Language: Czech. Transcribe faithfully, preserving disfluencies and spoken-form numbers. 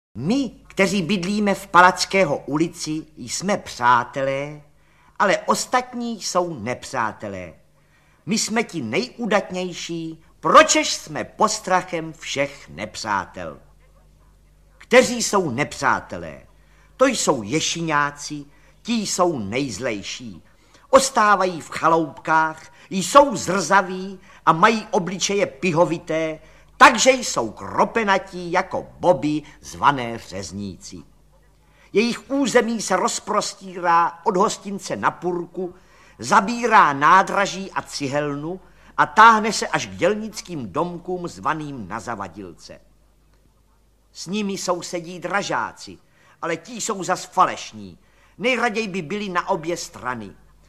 My, kteří bydlíme v Palackého ulici, jsme přátelé, ale ostatní jsou nepřátelé. My jsme ti nejudatnější, pročež jsme postrachem všech nepřátel. Kteří jsou nepřátelé? To jsou ješiňáci, ti jsou nejzlejší. Ostávají v chaloupkách, jsou zrzaví a mají obličeje pihovité, takže jsou kropenatí jako boby zvané řezníci. Jejich území se rozprostírá od hostince na Purku, zabírá nádraží a cihelnu a táhne se až k dělnickým domkům zvaným na Zavadilce. S nimi sousedí dražáci, ale ti jsou zas falešní. Nejraději by byli na obě strany.